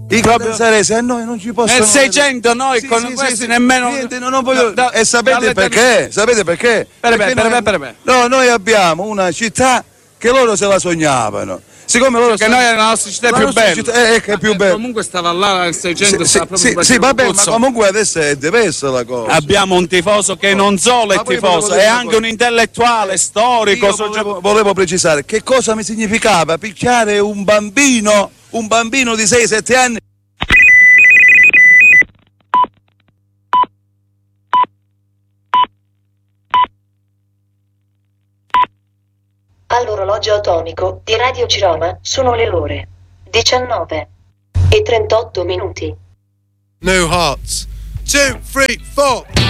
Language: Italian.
I catanzaresi a noi non ci possono. Nel 600 noi con questi nemmeno. Niente, non voglio. E sapete perché? Sapete perché? No, noi abbiamo una città che loro se la sognavano. Siccome loro che noi è la nostra città più bella. Che è più bella. Comunque stava là al 600 sì, vabbè, ma comunque adesso è diversa la cosa. Abbiamo un tifoso che non solo è tifoso, è anche un intellettuale, storico. Volevo precisare che cosa mi significava picchiare un bambino di 6-7 anni. All'orologio atomico di Radio Ciroma sono le ore 19:38. New Hearts. 2, 3, 4.